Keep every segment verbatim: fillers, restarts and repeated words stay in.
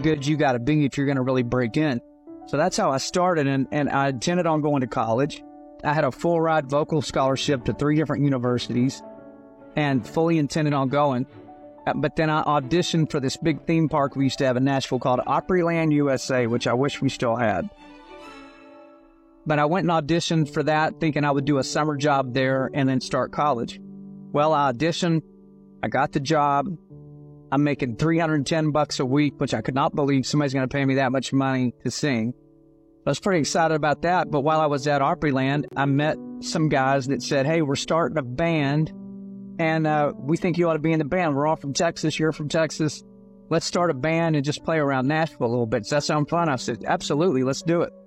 good as you got to be if you're going to really break in. So that's how I started, and, and I intended on going to college. I had a full ride vocal scholarship to three different universities and fully intended on going. But then I auditioned for this big theme park we used to have in Nashville called Opryland U S A, which I wish we still had. But I went and auditioned for that, thinking I would do a summer job there and then start college. Well, I auditioned. I got the job. I'm making three hundred ten bucks a week, which I could not believe somebody's going to pay me that much money to sing. I was pretty excited about that. But while I was at Opryland, I met some guys that said, hey, we're starting a band, and uh, we think you ought to be in the band. We're all from Texas. You're from Texas. Let's start a band and just play around Nashville a little bit. Does that sound fun? I said, absolutely. Let's do it.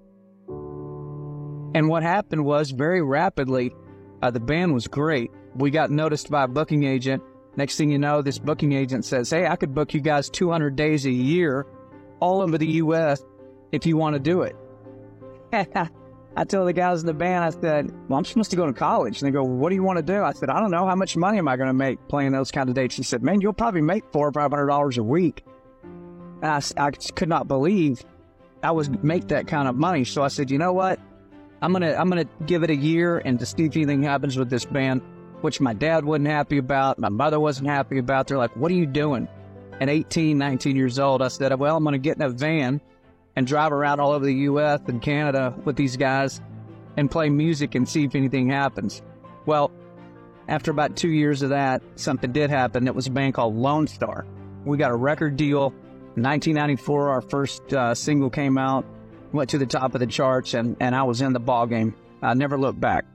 And what happened was, very rapidly, uh, the band was great. We got noticed by a booking agent. Next thing you know, this booking agent says, hey, I could book you guys two hundred days a year all over the U S if you want to do it. I told the guys in the band, I said, well, I'm supposed to go to college. And they go, well, what do you want to do? I said, I don't know. How much money am I going to make playing those kind of dates? He said, man, you'll probably make four or five hundred dollars a week. And I, I could not believe I would make that kind of money. So I said, you know what? I'm going to I'm gonna give it a year and to see if anything happens with this band, which my dad wasn't happy about. My mother wasn't happy about. They're like, what are you doing? At eighteen, nineteen years old, I said, well, I'm going to get in a van and drive around all over the U S and Canada with these guys and play music and see if anything happens. Well, after about two years of that, something did happen. It was a band called Lone Star. We got a record deal. In nineteen ninety-four, our first uh, single came out, went to the top of the charts, and, and I was in the ball game. I never looked back.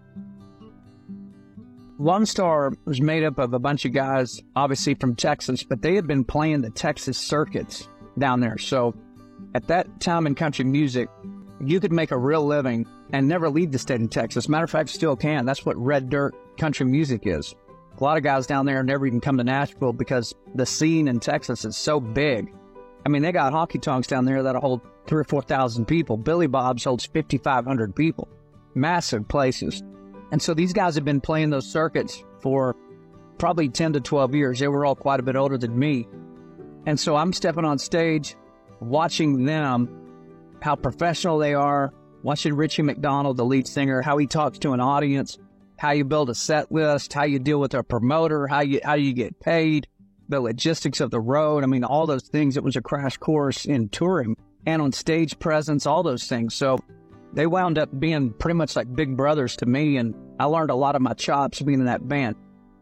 Lone Star was made up of a bunch of guys, obviously from Texas, but they had been playing the Texas circuits down there. So at that time in country music, you could make a real living and never leave the state of Texas. Matter of fact, still can. That's what red dirt country music is. A lot of guys down there never even come to Nashville because the scene in Texas is so big. I mean, they got honky tonks down there that'll hold three or four thousand people. Billy Bob's holds fifty-five hundred people. Massive places. And so these guys have been playing those circuits for probably ten to twelve years. They were all quite a bit older than me. And so I'm stepping on stage, watching them, how professional they are, watching Richie McDonald, the lead singer, how he talks to an audience, how you build a set list, how you deal with a promoter, how you how you get paid, the logistics of the road. I mean, all those things. It was a crash course in touring and on stage presence, all those things. So they wound up being pretty much like big brothers to me, and I learned a lot of my chops being in that band.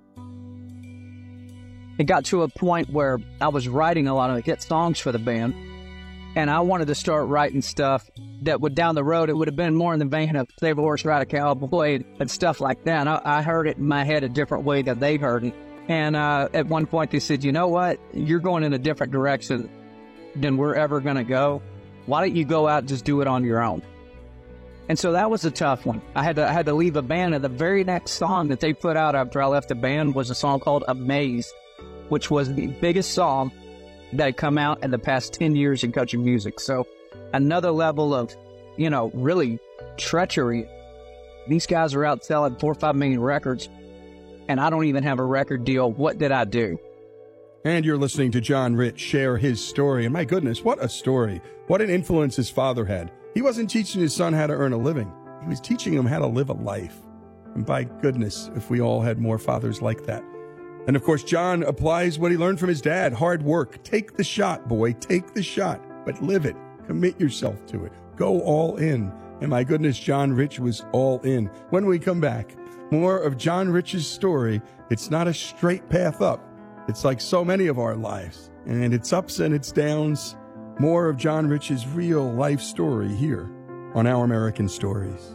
It got to a point where I was writing a lot of hit songs for the band, and I wanted to start writing stuff that would, down the road, it would have been more in the vein of Save a Horse, Ride a Cowboy, and stuff like that. And I, I heard it in my head a different way that they heard it. And uh, at one point they said, you know what? You're going in a different direction than we're ever going to go. Why don't you go out and just do it on your own? And so that was a tough one. I had to I had to leave a band, and the very next song that they put out after I left the band was a song called Amazed, which was the biggest song that had come out in the past ten years in country music. So another level of, you know, really treachery. These guys are out selling four or five million records, and I don't even have a record deal. What did I do? And you're listening to John Rich share his story. And my goodness, what a story. What an influence his father had. He wasn't teaching his son how to earn a living. He was teaching him how to live a life. And by goodness, if we all had more fathers like that. And of course, John applies what he learned from his dad. Hard work. Take the shot, boy. Take the shot. But live it. Commit yourself to it. Go all in. And my goodness, John Rich was all in. When we come back, more of John Rich's story. It's not a straight path up. It's like so many of our lives. And it's ups and it's downs. More of John Rich's real life story here on Our American Stories.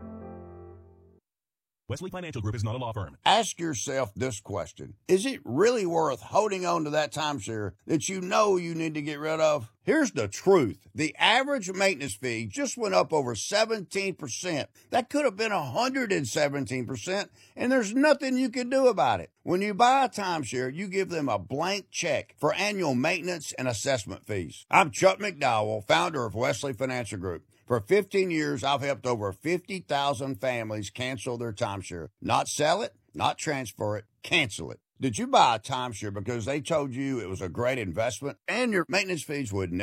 Wesley Financial Group is not a law firm. Ask yourself this question. Is it really worth holding on to that timeshare that you know you need to get rid of? Here's the truth. The average maintenance fee just went up over seventeen percent. That could have been one hundred seventeen percent, and there's nothing you can do about it. When you buy a timeshare, you give them a blank check for annual maintenance and assessment fees. I'm Chuck McDowell, founder of Wesley Financial Group. For fifteen years, I've helped over fifty thousand families cancel their timeshare. Not sell it, not transfer it, cancel it. Did you buy a timeshare because they told you it was a great investment and your maintenance fees would